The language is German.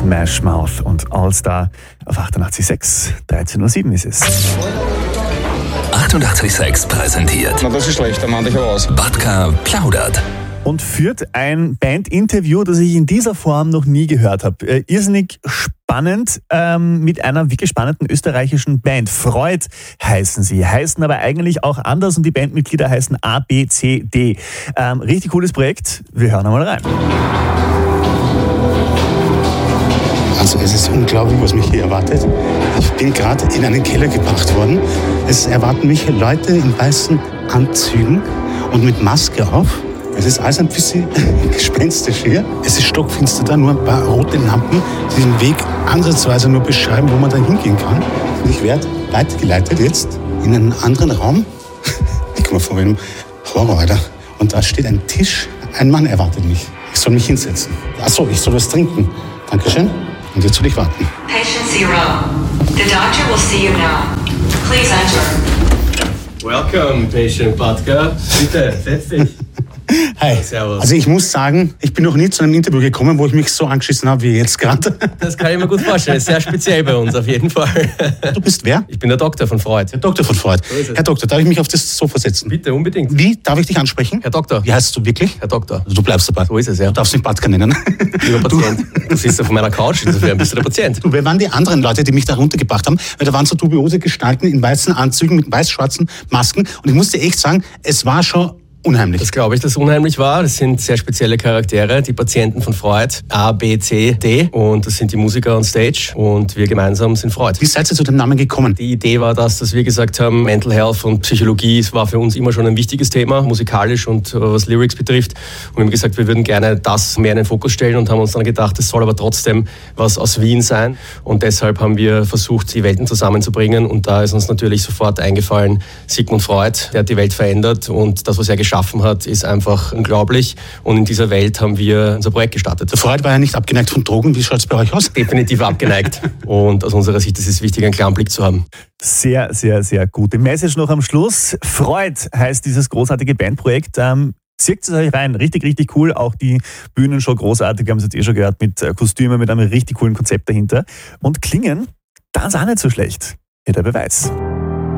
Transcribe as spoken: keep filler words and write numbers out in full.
Smash Mouth und All-Star auf achtundachtzig Komma sechs. dreizehn Uhr sieben ist es. achtundachtzig Komma sechs präsentiert. Na, das ist schlecht, da mach ich aber aus. Batka plaudert. Und führt ein Band-Interview, das ich in dieser Form noch nie gehört habe. Äh, irrsinnig spannend, ähm, mit einer wirklich spannenden österreichischen Band. Freud heißen sie, heißen aber eigentlich auch anders und die Bandmitglieder heißen A, B, C, D. Ähm, richtig cooles Projekt, wir hören einmal rein. Also es ist unglaublich, was mich hier erwartet. Ich bin gerade in einen Keller gebracht worden. Es erwarten mich Leute in weißen Anzügen und mit Maske auf. Es ist alles ein bisschen gespenstisch hier. Es ist stockfinster da, nur ein paar rote Lampen, die den Weg ansatzweise nur beschreiben, wo man da hingehen kann. Und ich werde weitergeleitet jetzt in einen anderen Raum. Ich komme vor einem Horror, Alter. Und da steht ein Tisch. Ein Mann erwartet mich. Ich soll mich hinsetzen. Achso, ich soll was trinken. Dankeschön. Und jetzt soll ich warten. Patient zero. The doctor will see you now. Please enter. Welcome, Patient Batka. Bitte, setz dich. Hi. Servus. Also ich muss sagen, ich bin noch nie zu einem Interview gekommen, wo ich mich so angeschissen habe wie jetzt gerade. Das kann ich mir gut vorstellen. Ist sehr speziell bei uns auf jeden Fall. Du bist wer? Ich bin der Doktor von Freud. Der Doktor von Freud. So ist es. Herr Doktor, darf ich mich auf das Sofa setzen? Bitte, unbedingt. Wie? Darf ich dich ansprechen? Herr Doktor. Wie heißt du wirklich? Herr Doktor. Also du bleibst dabei. So ist es, ja. Du darfst mich Batka nennen. Lieber Patient. Du sitzt auf meiner Couch, insofern bist du der Patient. Du, wer waren die anderen Leute, die mich da runtergebracht haben? Weil da waren so dubiose Gestalten in weißen Anzügen mit weiß-schwarzen Masken. Und ich muss dir echt sagen, es war schon unheimlich. Das glaube ich, dass unheimlich war. Das sind sehr spezielle Charaktere, die Patienten von Freud, A, B, C, D. Und das sind die Musiker on Stage und wir gemeinsam sind Freud. Wie seid ihr zu dem Namen gekommen? Die Idee war das, dass wir gesagt haben, Mental Health und Psychologie war für uns immer schon ein wichtiges Thema, musikalisch und was Lyrics betrifft. Und wir haben gesagt, wir würden gerne das mehr in den Fokus stellen und haben uns dann gedacht, es soll aber trotzdem was aus Wien sein. Und deshalb haben wir versucht, die Welten zusammenzubringen. Und da ist uns natürlich sofort eingefallen, Sigmund Freud, der hat die Welt verändert und das, was er geschaffen hat, ist einfach unglaublich. Und in dieser Welt haben wir unser Projekt gestartet. Der Freud war ja nicht abgeneigt von Drogen. Wie schaut es bei euch aus? Definitiv abgeneigt. Und aus unserer Sicht ist es wichtig, einen klaren Blick zu haben. Sehr, sehr, sehr gute Message noch am Schluss. Freud heißt dieses großartige Bandprojekt. Ähm, Zieht es euch rein, richtig, richtig cool. Auch die Bühnenshow großartig, wir haben es jetzt eh schon gehört, mit Kostümen, mit einem richtig coolen Konzept dahinter. Und klingen, das ist auch nicht so schlecht. Hier der Beweis.